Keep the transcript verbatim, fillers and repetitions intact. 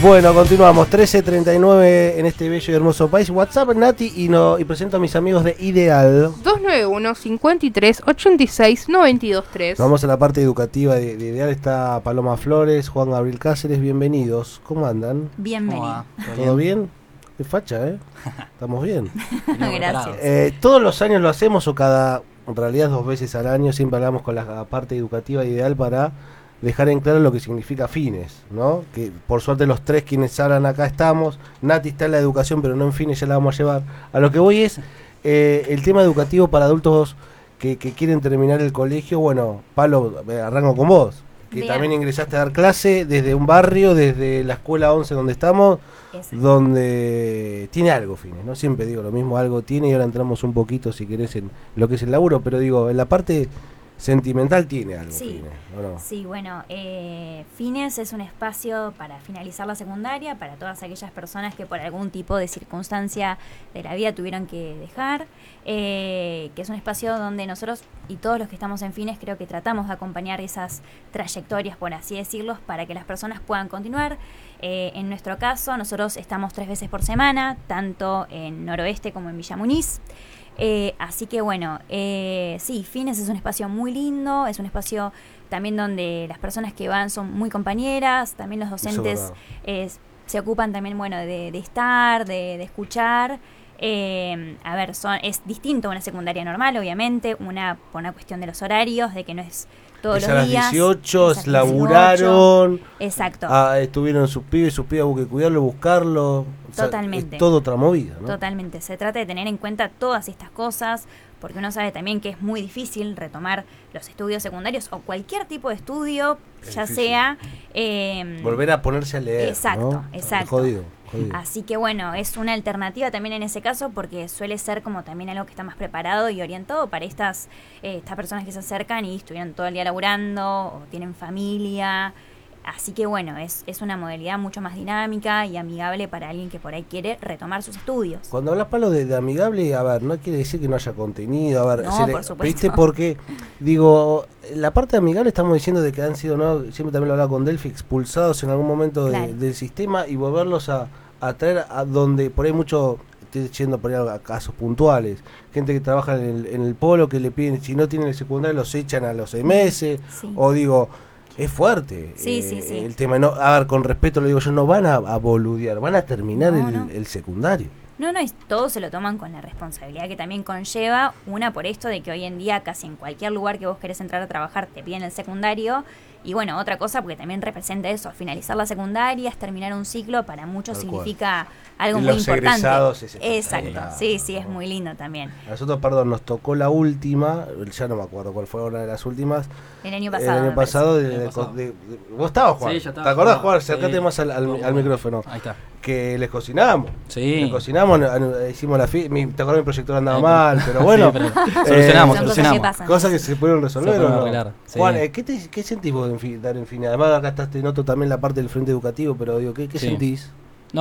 Bueno, continuamos. trece treinta y nueve en este bello y hermoso país. WhatsApp, Nati, y, no, y presento a mis amigos de Ideal. dos nueve uno, cinco tres, ocho seis, nueve dos tres. Vamos a la parte educativa de, de Ideal. Está Paloma Flores, Juan Gabriel Cáceres. Bienvenidos. ¿Cómo andan? Bienvenido. ¿Todo bien? Qué facha, ¿eh? Estamos bien. Gracias. Eh, todos los años lo hacemos, o cada, en realidad dos veces al año, siempre hablamos con la parte educativa de Ideal para dejar en claro lo que significa Fines, ¿no? Que por suerte los tres quienes hablan acá estamos. Nati está en la educación, pero no en Fines, ya la vamos a llevar. A lo que voy es eh, el tema educativo para adultos que, que quieren terminar el colegio. Bueno, Palo, arranco con vos, que Bien. También ingresaste a dar clase desde un barrio, desde la escuela once donde estamos, Exacto. donde tiene algo Fines, ¿no? Siempre digo lo mismo, algo tiene, y ahora entramos un poquito, si querés, en lo que es el laburo, pero digo, en la parte sentimental tiene algo, sí, Fines, ¿o no? Sí, bueno, eh, Fines es un espacio para finalizar la secundaria, para todas aquellas personas que por algún tipo de circunstancia de la vida tuvieron que dejar, eh, que es un espacio donde nosotros y todos los que estamos en Fines creo que tratamos de acompañar esas trayectorias, por así decirlo, para que las personas puedan continuar. Eh, en nuestro caso, nosotros estamos tres veces por semana, tanto en Noroeste como en Villa Muñiz. Eh, así que bueno, eh, sí, Fines es un espacio muy lindo, es un espacio también donde las personas que van son muy compañeras, también los docentes eh, se ocupan también, bueno, de, de estar, de, de escuchar. Eh, a ver, son, es distinto a una secundaria normal, obviamente, una por una cuestión de los horarios, de que no es todos es los a días. las dieciocho, laburaron. Exacto. Ah, estuvieron sus pibes, sus pibes hubo que cuidarlo, buscarlo. O sea, Totalmente. Es todo otra movida, ¿no? Totalmente. Se trata de tener en cuenta todas estas cosas, porque uno sabe también que es muy difícil retomar los estudios secundarios o cualquier tipo de estudio, es ya difícil. sea... Eh, Volver a ponerse a leer, Exacto, ¿no? exacto. Jodido, jodido. Así que bueno, es una alternativa también en ese caso, porque suele ser como también algo que está más preparado y orientado para estas, eh, estas personas que se acercan y estuvieron todo el día laburando o tienen familia. Así que bueno, es, es una modalidad mucho más dinámica y amigable para alguien que por ahí quiere retomar sus estudios. Cuando hablas, Palo, de, de amigable, a ver, no quiere decir que no haya contenido, a ver, no, se le, por supuesto. ¿viste? Porque, digo, la parte amigable estamos diciendo de que han sido, ¿no? Siempre también lo hablaba con Delphi, expulsados en algún momento claro. de, del sistema y volverlos a, a traer a donde, por ahí mucho, estoy yendo por ahí a casos puntuales, gente que trabaja en el, en el polo, que le piden, si no tienen el secundario, los echan a los seis meses, sí. o digo... Es fuerte sí, eh, sí, sí. el tema. No, a ver, con respeto lo digo yo, no van a, a boludear, van a terminar no, el, no. el secundario. No, no, es, todos se lo toman con la responsabilidad que también conlleva, una por esto de que hoy en día casi en cualquier lugar que vos querés entrar a trabajar te piden el secundario, y bueno, otra cosa porque también representa eso, finalizar la secundaria, es terminar un ciclo, para muchos Tal significa cual. algo y muy los importante. Egresados es Exacto, sí, sí, es muy lindo también. A nosotros, perdón, nos tocó la última, ya no me acuerdo cuál fue una de las últimas. El año pasado. El año pasado, de, de, de, de, vos estabas, Juan. Sí, yo estaba. ¿Te acordás, Juan? Acercate sí. más al, al, bueno, al micrófono. Ahí está. Que les cocinamos. Sí. Les cocinamos, hicimos la fi mi, te acordás, mi proyector andaba Ay, mal, pero bueno. Sí, pero eh, solucionamos, solucionamos. Cosas que, cosas que se pudieron resolver. Se ¿o no? arreglar, sí. Juan, eh, ¿qué, te, ¿qué sentís vos en fin, dar en fin? Además acá estás, te noto también la parte del frente educativo, pero digo, ¿qué, qué sí. sentís?